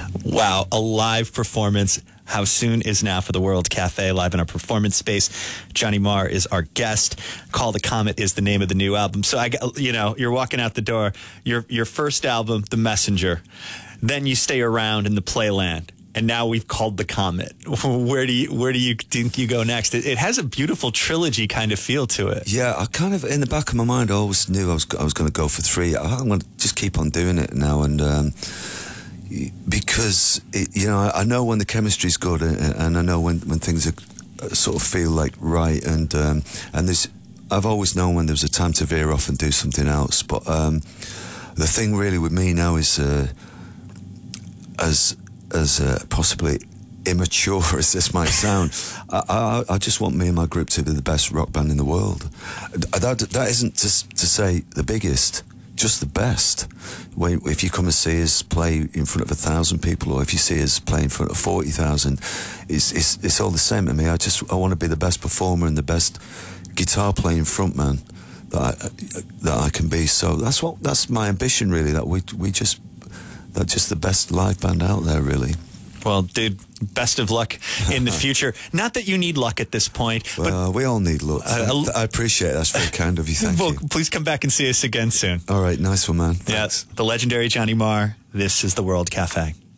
Wow, a live performance. How Soon Is Now for the World Cafe, live in our performance space. Johnny Marr is our guest. Call the Comet is the name of the new album. So you're walking out the door. Your first album, The Messenger. Then you stay around in the Playland. And now we've called the Comet. Where do you think you go next? It has a beautiful trilogy kind of feel to it. Yeah, I kind of, in the back of my mind, I always knew I was going to go for 3. I'm going to just keep on doing it now, and because I know when the chemistry's good, and I know when things are sort of feel like right, and there's, I've always known when there's a time to veer off and do something else. But the thing really with me now is as possibly immature as this might sound, I just want me and my group to be the best rock band in the world. That isn't to say the biggest, just the best. If you come and see us play in front of 1,000 people, or if you see us play in front of 40,000, it's all the same to me. I want to be the best performer and the best guitar playing frontman that I can be. So that's my ambition, really. That's just the best live band out there, really. Well, dude, best of luck in the future. Not that you need luck at this point. Well, we all need luck. I appreciate it. That's very kind of you. Thank you. Please come back and see us again soon. All right, nice one, man. Thanks. Yeah, the legendary Johnny Marr. This is the World Cafe.